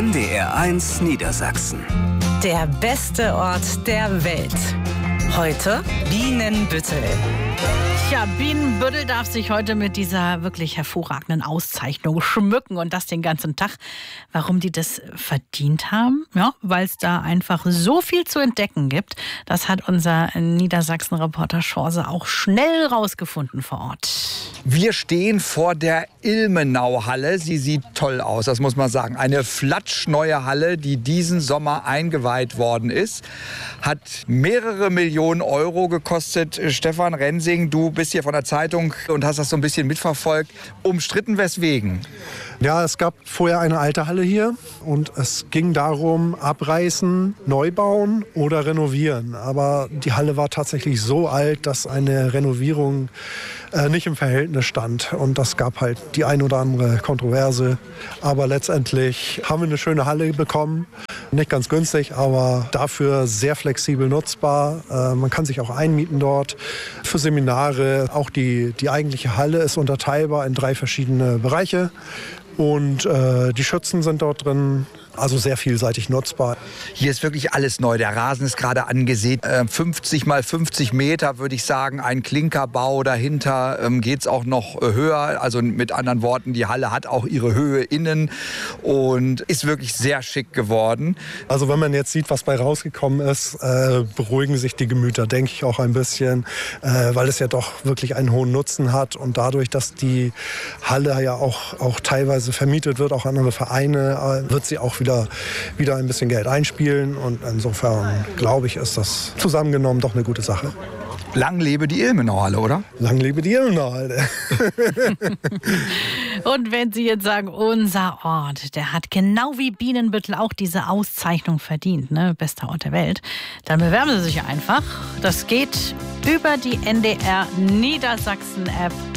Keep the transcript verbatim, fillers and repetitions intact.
N D R eins Niedersachsen. Der beste Ort der Welt. Heute Bienenbüttel. Ja, Bienenbüttel darf sich heute mit dieser wirklich hervorragenden Auszeichnung schmücken und das den ganzen Tag. Warum die das verdient haben? Ja, weil es da einfach so viel zu entdecken gibt. Das hat unser Niedersachsen-Reporter Schorse auch schnell rausgefunden vor Ort. Wir stehen vor der Ilmenau-Halle. Sie sieht toll aus, das muss man sagen. Eine flatschneue Halle, die diesen Sommer eingeweiht worden ist. Hat mehrere Millionen Euro gekostet. Stefan Rensing, du bist hier von der Zeitung und hast das so ein bisschen mitverfolgt. Umstritten weswegen? Ja, es gab vorher eine alte Halle hier und es ging darum, abreißen, neu bauen oder renovieren. Aber die Halle war tatsächlich so alt, dass eine Renovierung äh, nicht im Verhältnis stand. Und das gab halt die ein oder andere Kontroverse. Aber letztendlich haben wir eine schöne Halle bekommen. Nicht ganz günstig, aber dafür sehr flexibel nutzbar. Äh, man kann sich auch einmieten dort für Seminare. Auch die, die eigentliche Halle ist unterteilbar in drei verschiedene Bereiche. Und äh, die Schützen sind dort drin, also sehr vielseitig nutzbar. Hier ist wirklich alles neu. Der Rasen ist gerade angesät. Äh, fünfzig mal fünfzig Meter, würde ich sagen. Ein Klinkerbau. Dahinter ähm, geht es auch noch äh, höher. Also mit anderen Worten, die Halle hat auch ihre Höhe innen und ist wirklich sehr schick geworden. Also wenn man jetzt sieht, was bei rausgekommen ist, äh, beruhigen sich die Gemüter, denke ich auch ein bisschen, äh, weil es ja doch wirklich einen hohen Nutzen hat. Und dadurch, dass die Halle ja auch, auch teilweise vermietet wird, auch an andere Vereine, wird sie auch wieder, wieder ein bisschen Geld einspielen. Und insofern, glaube ich, ist das zusammengenommen doch eine gute Sache. Lang lebe die Ilmenau-Halle, oder? Lang lebe die Ilmenau-Halle. Und wenn Sie jetzt sagen, unser Ort, der hat genau wie Bienenbüttel auch diese Auszeichnung verdient, ne? Bester Ort der Welt, dann bewerben Sie sich einfach. Das geht über die N D R Niedersachsen-App.